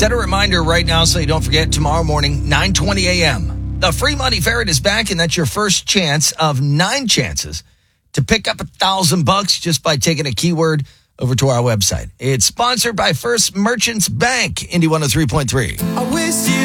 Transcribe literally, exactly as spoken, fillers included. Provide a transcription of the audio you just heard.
Set a reminder right now so you don't forget tomorrow morning, nine twenty a.m. The free money ferret is back, and that's your first chance of nine chances to pick up a thousand bucks just by taking a keyword over to our website. It's sponsored by First Merchants Bank, Indy one oh three point three. I wish you